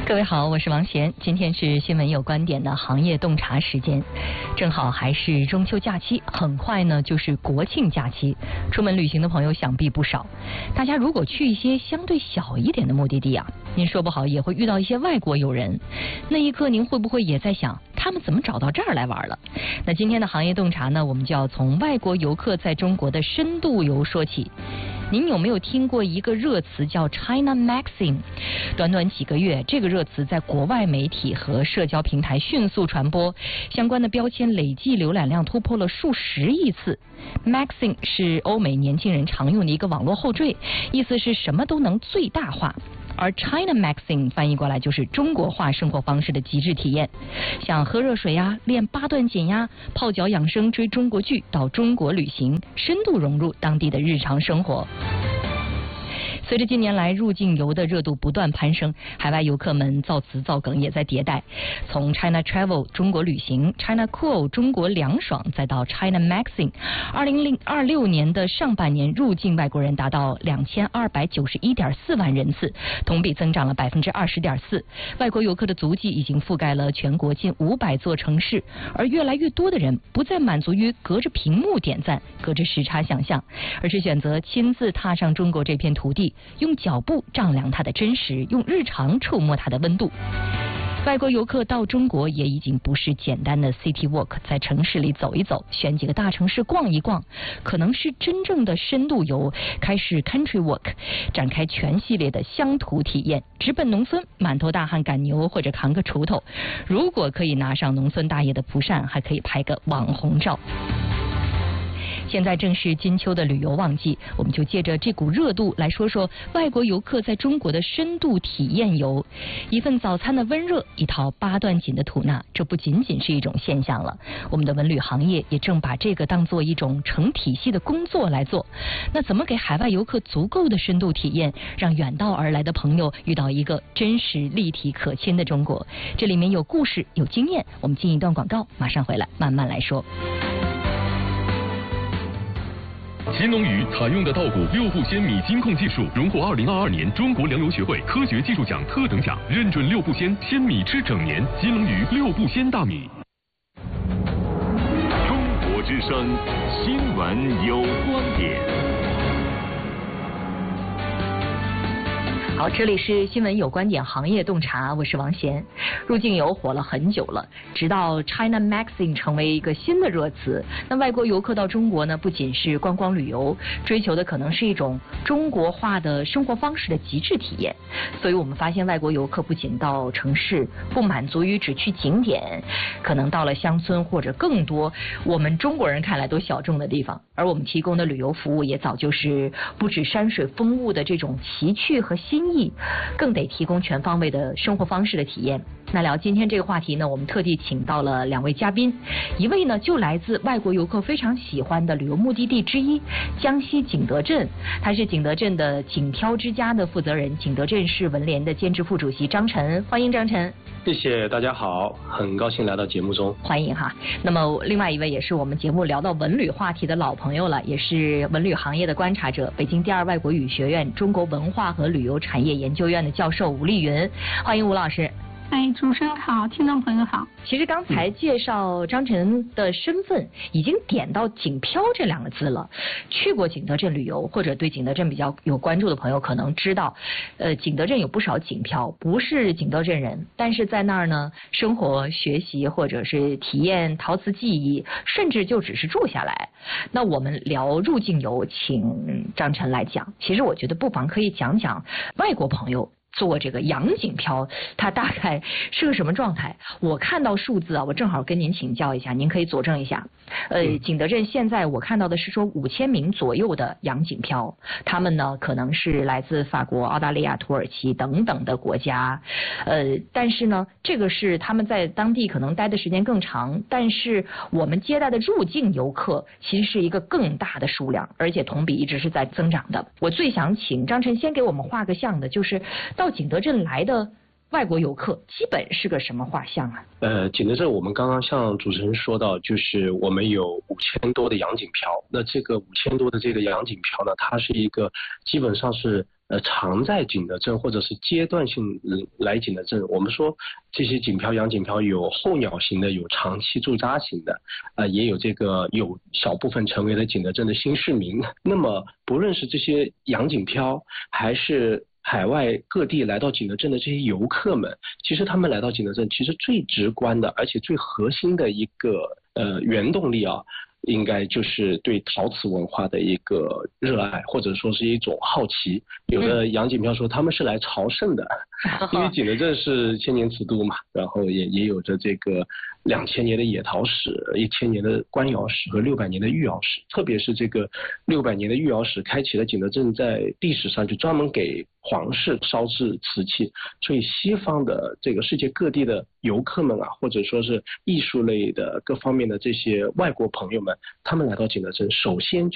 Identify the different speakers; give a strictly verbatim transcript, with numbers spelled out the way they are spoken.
Speaker 1: 各位好，我是王贤，今天是新闻有观点的行业洞察时间，正好还是中秋假期，很快呢就是国庆假期，出门旅行的朋友想必不少。大家如果去一些相对小一点的目的地啊，您说不好也会遇到一些外国友人，那一刻您会不会也在想，他们怎么找到这儿来玩了？那今天的行业洞察呢，我们就要从外国游客在中国的深度游说起。您有没有听过一个热词叫 China Maxing？ 短短几个月，这个热词在国外媒体和社交平台迅速传播，相关的标签累计浏览量突破了数十亿次。Maxing 是欧美年轻人常用的一个网络后缀，意思是什么都能最大化。而 China Maxing 翻译过来就是中国化生活方式的极致体验，像喝热水呀、练八段锦呀、泡脚养生、追中国剧，到中国旅行，深度融入当地的日常生活。随着近年来入境游的热度不断攀升，海外游客们造词造梗也在迭代，从 China Travel 中国旅行、China Cool 中国凉爽，再到 China Maxing。二零二六年的上半年入境外国人达到两千二百九十一点四万人次，同比增长了百分之二十点四。外国游客的足迹已经覆盖了全国近五百座城市，而越来越多的人不再满足于隔着屏幕点赞、隔着时差想象，而是选择亲自踏上中国这片土地。用脚步丈量它的真实，用日常触摸它的温度。外国游客到中国也已经不是简单的 city walk， 在城市里走一走，选几个大城市逛一逛，可能是真正的深度游，开始 country walk， 展开全系列的乡土体验，直奔农村，满头大汗赶牛或者扛个锄头。如果可以拿上农村大爷的蒲扇，还可以拍个网红照。现在正是金秋的旅游旺季，我们就借着这股热度来说说外国游客在中国的深度体验游。一份早餐的温热，一套八段锦的吐纳，这不仅仅是一种现象了。我们的文旅行业也正把这个当做一种成体系的工作来做。那怎么给海外游客足够的深度体验，让远道而来的朋友遇到一个真实立体可亲的中国？这里面有故事，有经验。我们进一段广告，马上回来慢慢来说。
Speaker 2: 新龙鱼采用的稻谷六步鲜米金控技术，荣获二零二二年中国粮油学会科学技术奖特等奖，认准六步鲜，鲜米吃整年。新龙鱼六步鲜大米。
Speaker 3: 中国之声，新闻有观点。
Speaker 1: 好，这里是新闻有观点行业洞察，我是王贤。入境游火了很久了，直到 China Maxing 成为一个新的热词。那外国游客到中国呢，不仅是观光旅游，追求的可能是一种中国化的生活方式的极致体验。所以我们发现外国游客不仅到城市，不满足于只去景点，可能到了乡村或者更多我们中国人看来都小众的地方。而我们提供的旅游服务也早就是不止山水风物的这种奇趣和新意，更得提供全方位的生活方式的体验。那聊今天这个话题呢，我们特地请到了两位嘉宾，一位呢就来自外国游客非常喜欢的旅游目的地之一江西景德镇，他是景德镇的景漂之家的负责人，景德镇市文联的兼职副主席张晨，欢迎张晨。
Speaker 4: 谢谢大家好，很高兴来到节目中，
Speaker 1: 欢迎哈。那么另外一位也是我们节目聊到文旅话题的老朋友了，也是文旅行业的观察者，北京第二外国语学院中国文化和旅游产业研究院的教授吴丽云，欢迎吴老师。
Speaker 5: 哎，主持人好，听众朋友好。
Speaker 1: 其实刚才介绍张晨的身份，已经点到景漂这两个字了。去过景德镇旅游，或者对景德镇比较有关注的朋友可能知道，呃，景德镇有不少景漂，不是景德镇人，但是在那儿呢，生活、学习或者是体验陶瓷技艺，甚至就只是住下来。那我们聊入境游，请张晨来讲。其实我觉得不妨可以讲讲外国朋友做这个洋景漂，它大概是个什么状态？我看到数字啊，我正好跟您请教一下，您可以佐证一下。呃，景德镇现在我看到的是说五千名左右的洋景漂，他们呢可能是来自法国、澳大利亚、土耳其等等的国家，呃，但是呢，这个是他们在当地可能待的时间更长，但是我们接待的入境游客其实是一个更大的数量，而且同比一直是在增长的。我最想请张晨先给我们画个像的，就是到景德镇来的外国游客基本是个什么画像啊？
Speaker 4: 呃，景德镇我们刚刚像主持人说到，就是我们有五千多的洋景漂。那这个五千多的这个洋景漂呢，它是一个基本上是呃常在景德镇或者是阶段性来景德镇。我们说这些锦漂洋锦漂有候鸟型的，有长期驻扎型的，啊、呃、也有这个有小部分成为了景德镇的新市民。那么不论是这些洋锦漂还是海外各地来到景德镇的这些游客们，其实他们来到景德镇，其实最直观的而且最核心的一个呃原动力啊，应该就是对陶瓷文化的一个热爱，或者说是一种好奇。有的洋锦漂说他们是来朝圣的，因为景德镇是千年瓷都嘛，然后也也有着这个两千年的野陶史、一千年的官窑史和六百年的御窑史。特别是这个六百年的御窑史，开启了景德镇在历史上就专门给皇室烧制瓷器，所以西方的这个世界各地的游客们啊，或者说是艺术类的各方面的这些外国朋友们，他们来到景德镇，首先就